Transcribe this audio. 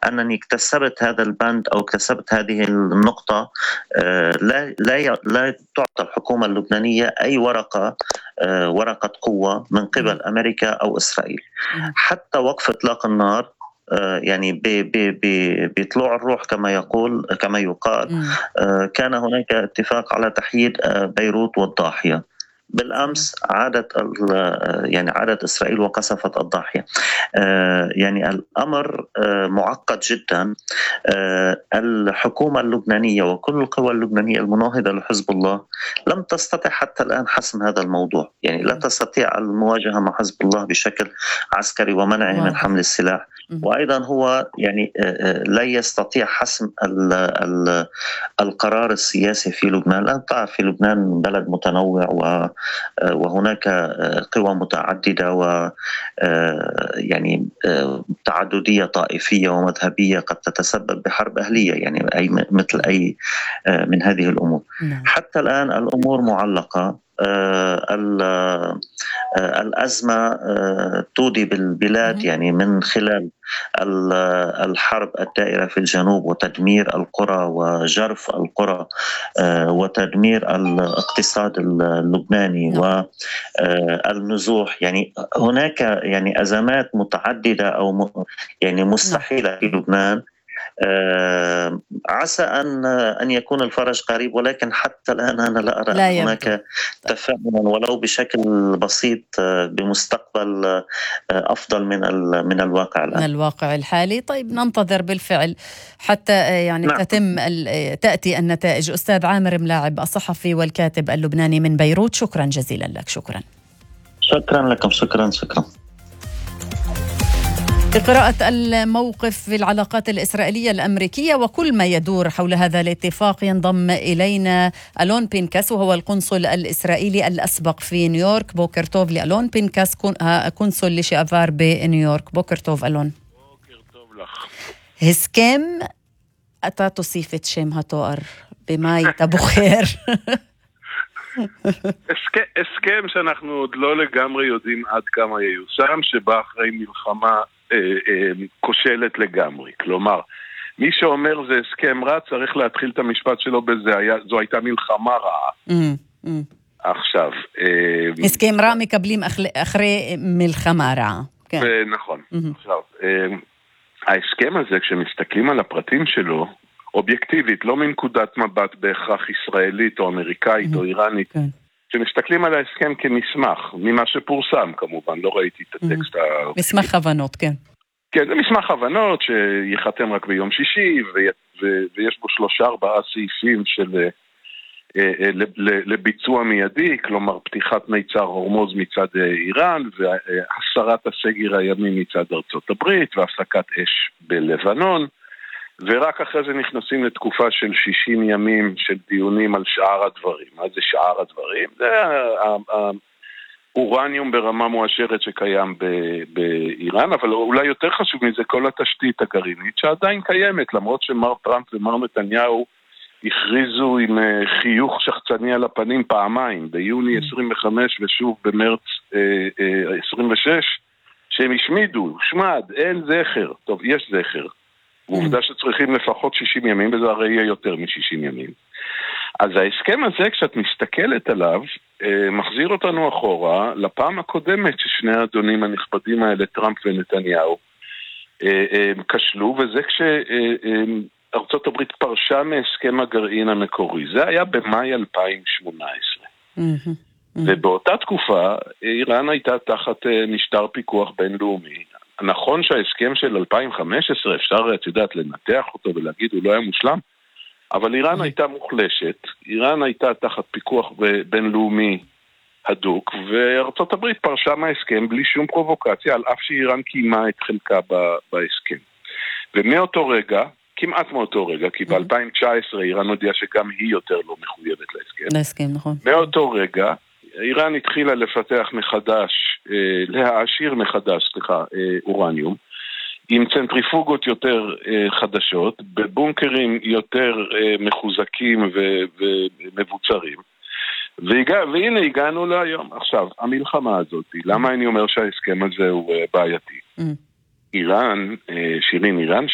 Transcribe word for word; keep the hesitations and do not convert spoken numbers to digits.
أنني اكتسبت هذا البند أو اكتسبت هذه النقطة، لا لا لا تعطى الحكومة اللبنانية أي ورقة ورقة قوة من قبل أمريكا أو إسرائيل. حتى وقف إطلاق النار يعني بطلوع الروح كما يقول كما يقال، كان هناك اتفاق على تحييد بيروت والضاحية. بالأمس عادت يعني عادت إسرائيل وقصفت الضاحية. يعني الأمر معقد جدا. الحكومة اللبنانية وكل القوى اللبنانية المناهضة لحزب الله لم تستطع حتى الآن حسم هذا الموضوع، يعني لا تستطيع المواجهة مع حزب الله بشكل عسكري ومنعه من حمل السلاح، وأيضا هو يعني لا يستطيع حسم القرار السياسي في لبنان. لا تعرف في لبنان بلد متنوع وهناك قوى متعددة و يعني تعددية طائفية ومذهبية قد تتسبب بحرب أهلية، يعني أي مثل أي من هذه الأمور. حتى الآن الأمور معلقة. الأزمة تودي بالبلاد يعني من خلال الحرب الدائرة في الجنوب وتدمير القرى وجرف القرى وتدمير الاقتصاد اللبناني والنزوح. يعني هناك يعني أزمات متعددة أو يعني مستحيلة في لبنان. آه عسى أن أن يكون الفرج قريب، ولكن حتى الآن أنا لا أرى لا هناك تفاؤلا ولو بشكل بسيط بمستقبل أفضل من من الواقع الآن. من الواقع الحالي. طيب ننتظر بالفعل حتى يعني نعم. تتم تأتي النتائج. أستاذ عامر ملاعب الصحفي والكاتب اللبناني من بيروت، شكرا جزيلا لك. شكرا شكرا لكم. شكرا شكرا. قراءة الموقف في العلاقات الإسرائيلية الأمريكية وكل ما يدور حول هذا الاتفاق، ينضم إلينا ألون بينكاس وهو القنصل الإسرائيلي الأسبق في نيويورك. بوكر توف لألون بينكاس، قنصل لشافار بنيويورك. بوكر توف ألون. بوكر توف לך. הסכם, אתה תוסיף את שם התואר במה היית בוחר? הסכם שאנחנו עוד לא לגמרי יודעים עד כמה ייושם, שבא אחרי מלחמה כושלת לגמרי. כלומר, מי שאומר זה הסכם רע צריך להתחיל את המשפט שלו בזה, זו הייתה מלחמה רעה. עכשיו הסכם רע מקבלים אחרי מלחמה רעה. נכון. עכשיו ההסכם הזה, כשמסתכלים על הפרטים שלו אובייקטיבית, לא מנקודת מבט בהכרח ישראלית או אמריקאית או איראנית, כשמסתכלים על ההסכם כמסמך, ממה שפורסם כמובן, לא ראיתי את הטקסט. מסמך הבנות, כן. כן, זה מסמך הבנות שיחתם רק ביום שישי, ויש בו שלושה ארבעה סעיפים של לביצוע מיידי, כלומר פתיחת מיצר הורמוז מצד איראן, והסרת הסגר הימי מצד ארצות הברית, והפסקת אש בלבנון, ורק אחרי זה נכנסים לתקופה של שישים ימים של דיונים על שאר הדברים. מה זה שאר הדברים? זה האורניום ברמה מואשרת שקיים באיראן, אבל אולי יותר חשוב מזה כל התשתית הגרעינית שעדיין קיימת, למרות שמר טראמפ ומר נתניהו הכריזו עם חיוך שחצני על הפנים פעמיים, ביוני עשרים וחמש ושוב במרץ עשרים ושש, שהם השמידו, שמד, אין זכר. טוב, יש זכר. ועובדה שצריכים לפחות שישים ימים, וזה הרי יהיה יותר מ-שישים ימים. אז ההסכם הזה, כשאת מסתכלת עליו, מחזיר אותנו אחורה לפעם הקודמת ששני האדונים הנכבדים האלה, טראמפ ונתניהו, כשלו, וזה כשארצות הברית פרשה מהסכם הגרעין המקורי. זה היה במאי אלפיים שמונה עשרה. ובאותה תקופה, איראן הייתה תחת משטר פיקוח בינלאומי. נכון שההסכם של אלפיים וחמש עשרה אפשר, את יודעת, לנתח אותו ולהגיד הוא לא היה מושלם, אבל איראן הייתה מוחלשת, איראן הייתה תחת פיקוח בינלאומי הדוק, וארצות הברית פרשה מההסכם בלי שום פרובוקציה, על אף שאיראן קיימה את חלקה בהסכם. ומאותו רגע, כמעט מאותו רגע, כי ב-אלפיים תשע עשרה איראן הודיעה שגם היא יותר לא מחויבת להסכם. להסכם, נכון. מאותו רגע, איראן התחילה לפתח מחדש, להעשיר מחדש, סליחה, אורניום, עם צנטריפוגות יותר חדשות, בבונקרים יותר מחוזקים ומבוצרים. והנה הגענו להיום. עכשיו, המלחמה הזאת, למה אני אומר שההסכם הזה הוא בעייתי? איראן, שירין איראן,